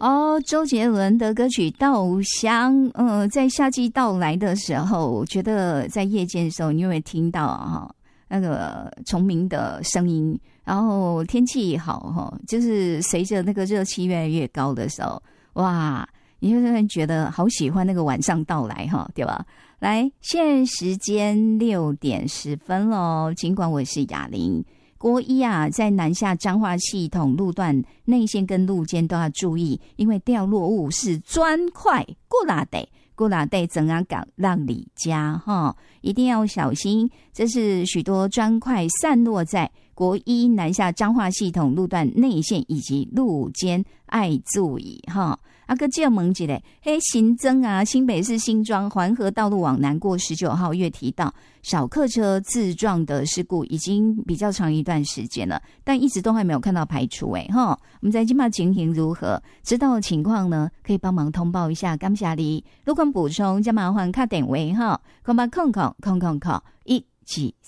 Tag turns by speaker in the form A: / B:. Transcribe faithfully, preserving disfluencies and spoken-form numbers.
A: 哦，周杰伦的歌曲《稻香》，嗯，在夏季到来的时候，我觉得在夜间的时候，你会听到哈、哦、那个虫鸣的声音，然后天气也好哈、哦，就是随着那个热气越来越高的时候，哇，你就会觉得好喜欢那个晚上到来哈、哦，对吧？来，现在时间六点十分喽，尽管我是雅玲。国一啊，在南下彰化系统路段内线跟路肩都要注意，因为掉落物是砖块，过拉得过拉得怎样港让你家哈，一定要小心。这是许多砖块散落在国一南下彰化系统路段内线以及路肩，爱注意哈。啊，个借问一下，嘿，新增啊，新北市新庄环河道路往南过十九号月提到小客车自撞的事故已经比较长一段时间了，但一直都还没有看到排除诶哈。我们在今嘛情形如何？知道情况呢，可以帮忙通报一下。感谢你，如果补充，就麻烦卡电话哈，空八空空空空空一起。